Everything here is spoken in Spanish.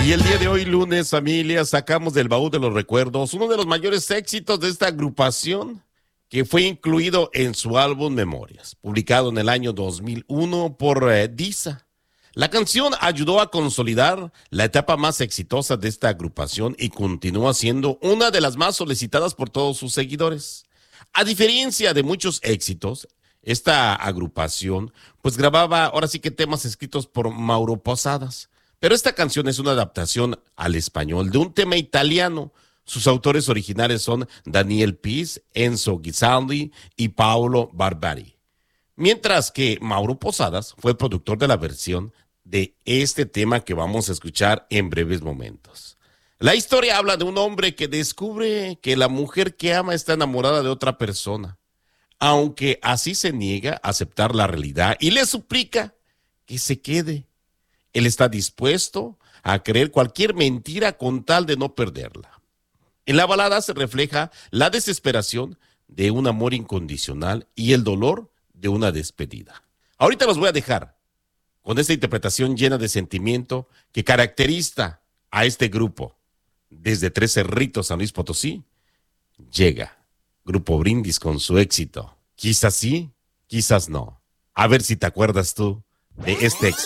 Y el día de hoy, lunes, familia, sacamos del baúl de los recuerdos uno de los mayores éxitos de esta agrupación que fue incluido en su álbum Memorias, publicado en el año 2001 por Disa. La canción ayudó a consolidar la etapa más exitosa de esta agrupación y continúa siendo una de las más solicitadas por todos sus seguidores. A diferencia de muchos éxitos, esta agrupación pues grababa ahora sí que temas escritos por Mauro Posadas. Pero esta canción es una adaptación al español de un tema italiano. Sus autores originales son Daniel Pis, Enzo Guisaldi y Paolo Barbari. Mientras que Mauro Posadas fue productor de la versión de este tema que vamos a escuchar en breves momentos. La historia habla de un hombre que descubre que la mujer que ama está enamorada de otra persona, aunque así se niega a aceptar la realidad y le suplica que se quede. Él está dispuesto a creer cualquier mentira con tal de no perderla. En la balada se refleja la desesperación de un amor incondicional y el dolor de una despedida. Ahorita los voy a dejar con esta interpretación llena de sentimiento que caracteriza a este grupo. Desde Tres Cerritos, San Luis Potosí, llega Grupo Brindis con su éxito. Quizás sí, quizás no. A ver si te acuerdas tú de este éxito.